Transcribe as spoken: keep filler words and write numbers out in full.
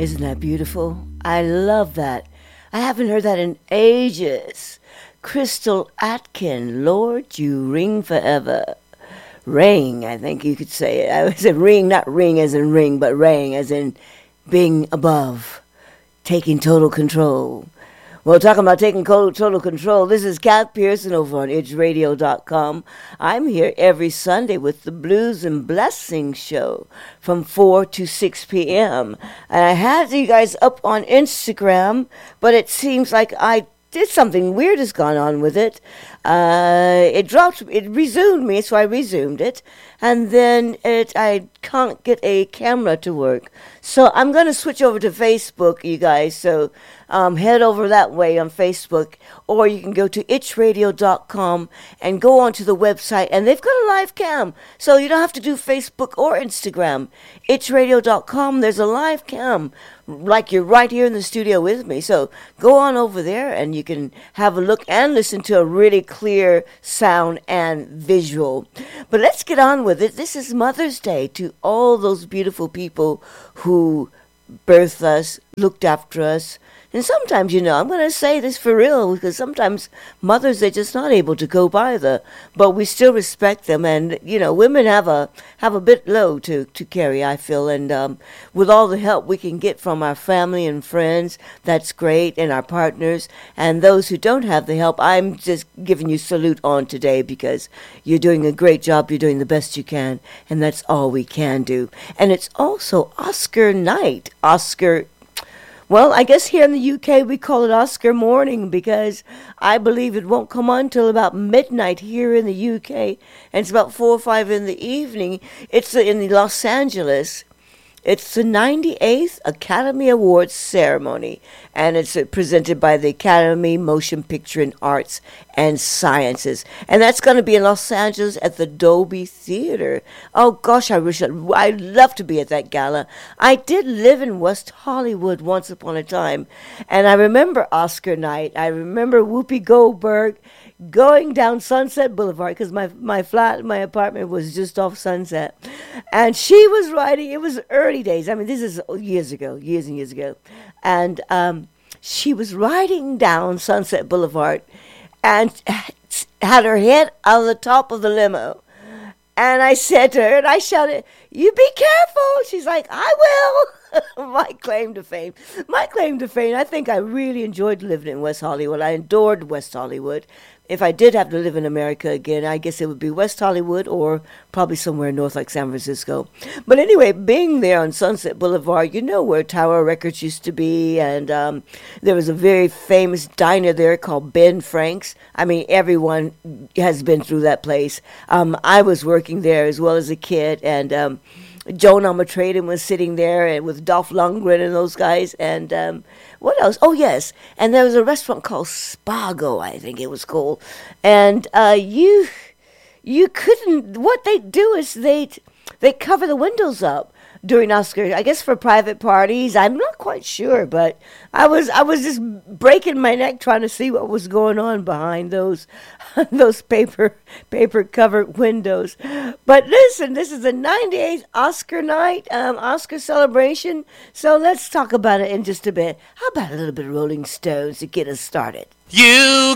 Isn't that beautiful? I love that. I haven't heard that in ages. Crystal Atkin, Lord, you ring forever. Ring, I think you could say it. I said ring, not ring as in ring, but ring as in being above, taking total control. Well, talking about taking total control, this is Kat Pearson over on itch radio dot com. I'm here every Sunday with the Blues and Blessings show from four to six p.m. And I had you guys up on Instagram, but it seems like I did something weird has gone on with it. Uh, it dropped, it resumed me, so I resumed it. And then it, I can't get a camera to work. So I'm going to switch over to Facebook, you guys. So um, head over that way on Facebook. Or you can go to itch radio dot com and go onto the website. And they've got a live cam. So you don't have to do Facebook or Instagram. itch radio dot com, there's a live cam. Like you're right here in the studio with me. So go on over there and you can have a look and listen to a really clear sound and visual. But let's get on with it. This is Mother's Day to all those beautiful people who birthed us, looked after us. And sometimes, you know, I'm going to say this for real, because sometimes mothers, they're just not able to cope either. But we still respect them. And, you know, women have a have a bit low to, to carry, I feel. And um, with all the help we can get from our family and friends, that's great, and our partners. And those who don't have the help, I'm just giving you salute on today, because you're doing a great job. You're doing the best you can. And that's all we can do. And it's also Oscar night. Oscar Well, I guess here in the U K we call it Oscar morning, because I believe it won't come on till about midnight here in the U K, and it's about four or five in the evening. It's in Los Angeles. It's the ninety-eighth Academy Awards ceremony, and it's presented by the Academy Motion Picture and Arts and Sciences. And that's going to be in Los Angeles at the Dolby Theater. Oh, gosh, I wish I'd, I'd love to be at that gala. I did live in West Hollywood once upon a time, and I remember Oscar night. I remember Whoopi Goldberg going down Sunset Boulevard, because my, my flat, my apartment was just off Sunset. And she was riding, it was early days. I mean, this is years ago, years and years ago. And um, she was riding down Sunset Boulevard and had her head on the top of the limo. And I said to her, and I shouted, "You be careful." She's like, "I will." My claim to fame. My claim to fame, I think I really enjoyed living in West Hollywood. I adored West Hollywood. If I did have to live in America again, I guess it would be West Hollywood or probably somewhere north like San Francisco. But anyway, being there on Sunset Boulevard, you know where Tower Records used to be, and um, there was a very famous diner there called Ben Frank's. I mean, everyone has been through that place. Um, I was working there as well as a kid, and um, Joan Armatrading was sitting there and with Dolph Lundgren and those guys, and um, what else? Oh, yes. And there was a restaurant called Spago, I think it was called. And uh, you you couldn't, what they do is they they cover the windows up during Oscar, I guess for private parties. I'm not quite sure, but I was I was just breaking my neck trying to see what was going on behind those those paper paper covered windows. But listen, this is the ninety-eighth Oscar night, um, Oscar celebration. So let's talk about it in just a bit. How about a little bit of Rolling Stones to get us started? You